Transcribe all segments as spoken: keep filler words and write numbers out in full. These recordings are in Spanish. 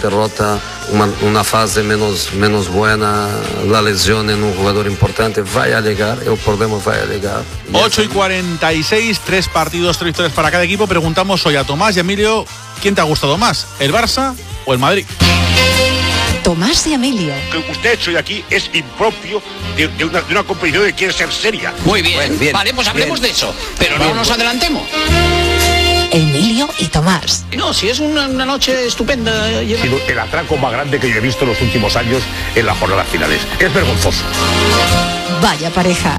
derrota, una, una fase menos, menos buena, la lesión en un jugador importante, vaya a llegar, el problema vaya a llegar. ocho y cuarenta y seis, tres partidos, tres victorias para cada equipo. Preguntamos hoy a Tomás y a Emilio, ¿quién te ha gustado más, el Barça o el Madrid? Tomás y Emilio. Lo que usted ha hecho hoy aquí es impropio de, de, una, de una competición que quiere ser seria. Muy bien, Bueno, bien vale, pues hablemos bien. de eso, pero Bien, no nos pues. adelantemos. Emilio y Tomás. No, si es una, una noche estupenda. Ha sido el atraco más grande que yo he visto en los últimos años en las jornadas finales. Es vergonzoso. Vaya pareja.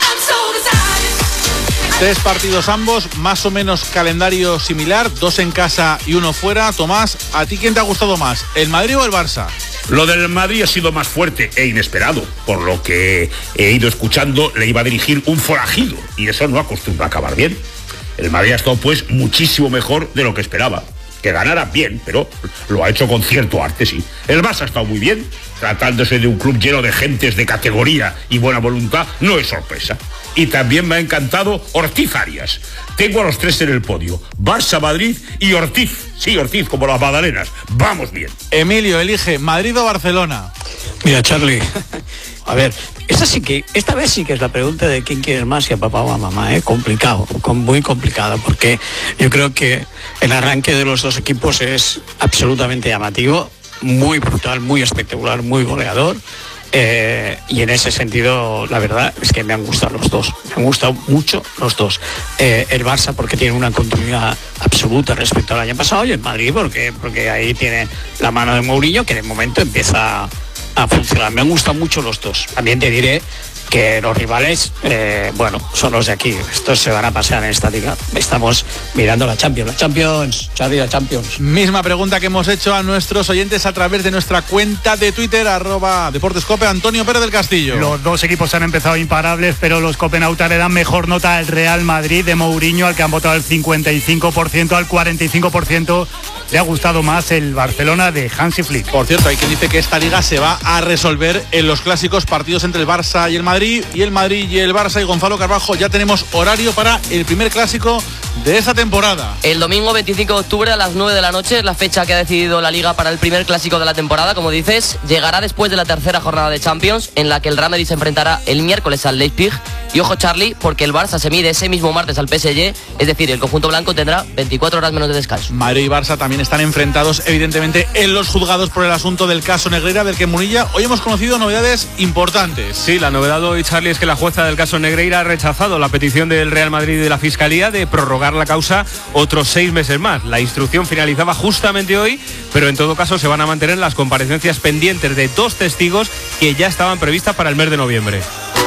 Tres partidos ambos, más o menos calendario similar, dos en casa y uno fuera. Tomás, ¿a ti quién te ha gustado más, el Madrid o el Barça? Lo del Madrid ha sido más fuerte e inesperado, por lo que he ido escuchando, le iba a dirigir un forajido, y eso no acostumbra a acabar bien. El Madrid ha estado pues muchísimo mejor de lo que esperaba. Que ganara bien, pero lo ha hecho con cierto arte, sí. El Barça ha estado muy bien, tratándose de un club lleno de gentes de categoría y buena voluntad, no es sorpresa. Y también me ha encantado Ortiz Arias. Tengo a los tres en el podio, Barça, Madrid y Ortiz. Sí, Ortiz, como las magdalenas. Vamos bien. Emilio, elige Madrid o Barcelona. Mira, Charlie, a ver, esta sí que, esta vez sí que es la pregunta de quién quiere más, si a papá o a mamá, ¿eh? Complicado, con, muy complicado, porque yo creo que el arranque de los dos equipos es absolutamente llamativo, muy brutal, muy espectacular, muy goleador. Eh, y en ese sentido, la verdad es que me han gustado los dos, me han gustado mucho los dos. Eh, el Barça porque tiene una continuidad absoluta respecto al año pasado, y el Madrid porque, porque ahí tiene la mano de Mourinho, que de momento empieza a funcionar. Me han gustado mucho los dos. También te diré que los rivales, eh, bueno, son los de aquí. Estos se van a pasear en esta liga. Estamos mirando la Champions, la Champions, Charlie, la Champions. Misma pregunta que hemos hecho a nuestros oyentes a través de nuestra cuenta de Twitter, arroba Deportescope. Antonio Pérez del Castillo. Los dos equipos han empezado imparables, pero los copenautas le dan mejor nota al Real Madrid de Mourinho, al que han votado el cincuenta y cinco por ciento, al cuarenta y cinco por ciento le ha gustado más el Barcelona de Hansi Flick. Por cierto, hay quien dice que esta liga se va a resolver en los clásicos partidos entre el Barça y el Madrid, y el Madrid y el Barça. Y Gonzalo Carbajo, ya tenemos horario para el primer clásico de esta temporada. El domingo veinticinco de octubre a las nueve de la noche es la fecha que ha decidido la liga para el primer clásico de la temporada. Como dices, llegará después de la tercera jornada de Champions, en la que el Real Madrid se enfrentará el miércoles al Leipzig. Y ojo, Charlie, porque el Barça se mide ese mismo martes al P S G, es decir, el conjunto blanco tendrá veinticuatro horas menos de descanso. Madrid y Barça también están enfrentados, evidentemente, en los juzgados por el asunto del caso Negreira, del que Munilla hoy hemos conocido novedades importantes. Sí, la novedad hoy, Charlie, es que la jueza del caso Negreira ha rechazado la petición del Real Madrid y de la Fiscalía de prorrogar la causa otros seis meses más. La instrucción finalizaba justamente hoy, pero en todo caso se van a mantener las comparecencias pendientes de dos testigos que ya estaban previstas para el mes de noviembre.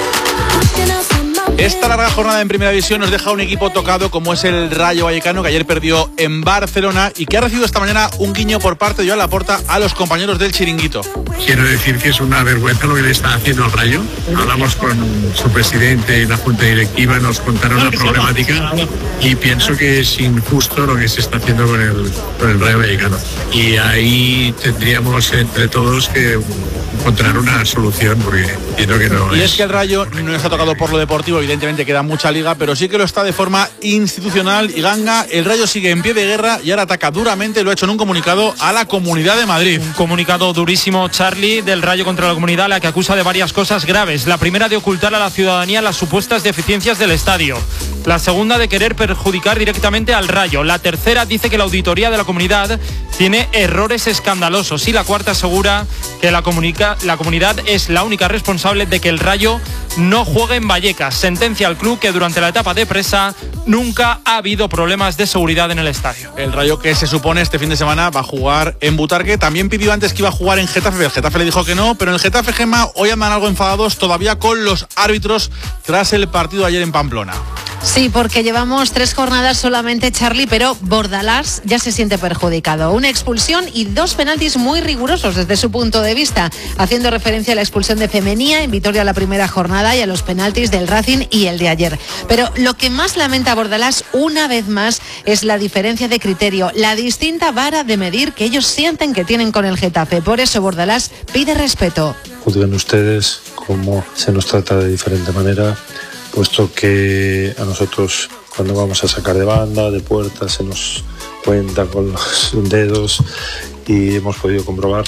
Esta larga jornada en Primera División nos deja un equipo tocado como es el Rayo Vallecano, que ayer perdió en Barcelona y que ha recibido esta mañana un guiño por parte de Joan Laporta a los compañeros del Chiringuito. Quiero decir que es una vergüenza lo que le está haciendo al Rayo. Hablamos con su presidente y la junta directiva, nos contaron la problemática y pienso que es injusto lo que se está haciendo con el, con el Rayo Vallecano. Y ahí tendríamos entre todos que encontrar una solución, porque entiendo que no Y es. es que el Rayo no está tocado por lo deportivo, evidentemente queda mucha liga, pero sí que lo está de forma institucional y ganga. El Rayo sigue en pie de guerra y ahora ataca duramente, lo ha hecho en un comunicado a la Comunidad de Madrid. Un comunicado durísimo, Charlie, del Rayo contra la Comunidad, la que acusa de varias cosas graves. La primera, de ocultar a la ciudadanía las supuestas deficiencias del estadio. La segunda, de querer perjudicar directamente al Rayo. La tercera, dice que la auditoría de la Comunidad tiene errores escandalosos. Y la cuarta, asegura que la, comunica, la Comunidad es la única responsable de que el Rayo no juegue en Vallecas. Sentencia al club que durante la etapa de presa nunca ha habido problemas de seguridad en el estadio. El Rayo, que se supone este fin de semana va a jugar en Butarque, también pidió antes que iba a jugar en Getafe. El Getafe le dijo que no, pero en el Getafe, Gemma, hoy andan algo enfadados todavía con los árbitros tras el partido de ayer en Pamplona. Sí, porque llevamos tres jornadas solamente, Charlie, pero Bordalás ya se siente perjudicado. Una expulsión y dos penaltis muy rigurosos desde su punto de vista, haciendo referencia a la expulsión de Femenía en Vitoria la primera jornada y a los penaltis del Racing y el de ayer. Pero lo que más lamenta Bordalás una vez más es la diferencia de criterio, la distinta vara de medir que ellos sienten que tienen con el Getafe. Por eso Bordalás pide respeto. Juzguen ustedes cómo se nos trata de diferente manera, puesto que a nosotros cuando vamos a sacar de banda, de puerta, se nos cuenta con los dedos y hemos podido comprobar